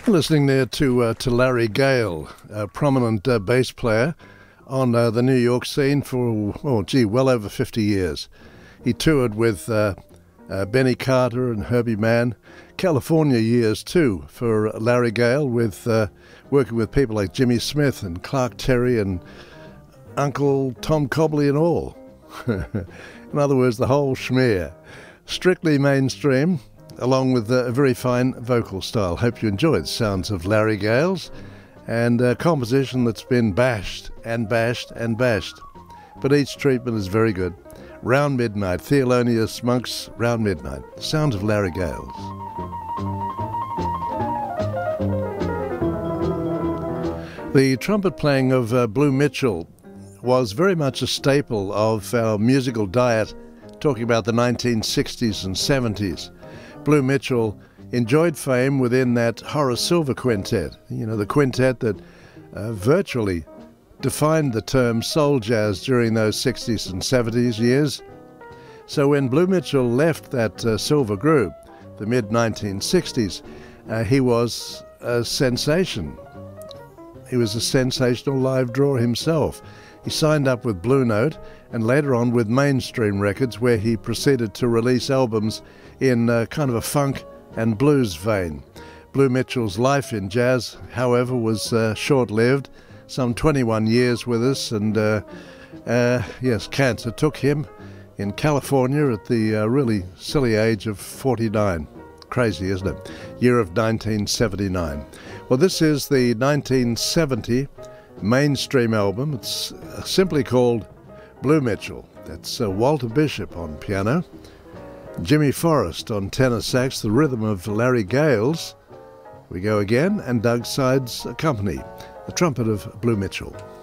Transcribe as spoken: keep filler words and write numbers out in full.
Listening there to uh, to Larry Gale, a prominent uh, bass player on uh, the New York scene for, oh gee, well over fifty years. He toured with uh, uh, Benny Carter and Herbie Mann. California years too for Larry Gale, with uh, working with people like Jimmy Smith and Clark Terry and Uncle Tom Cobley and all. In other words, the whole schmear. Strictly mainstream, along with a very fine vocal style. Hope you enjoyed the sounds of Larry Gale's, and a composition that's been bashed and bashed and bashed. But each treatment is very good. Round Midnight, Thelonious Monk's Round Midnight. Sounds of Larry Gale's. The trumpet playing of uh, Blue Mitchell was very much a staple of our musical diet, talking about the nineteen sixties and seventies. Blue Mitchell enjoyed fame within that Horace Silver quintet, you know, the quintet that uh, virtually defined the term soul jazz during those sixties and seventies years. So when Blue Mitchell left that uh, Silver group, the mid nineteen sixties, uh, he was a sensation. He was a sensational live draw himself. He signed up with Blue Note and later on with Mainstream Records, where he proceeded to release albums in uh, kind of a funk and blues vein. Blue Mitchell's life in jazz, however, was uh, short-lived, some twenty-one years with us, and uh, uh, yes, cancer took him in California at the uh, really silly age of forty-nine. Crazy, isn't it? Year of nineteen seventy-nine. Well, this is the nineteen seventy Mainstream album. It's simply called Blue Mitchell. That's uh, Walter Bishop on piano, Jimmy Forrest on tenor sax, the rhythm of Larry Gale's We Go Again, and Doug Sides accompany the trumpet of Blue Mitchell.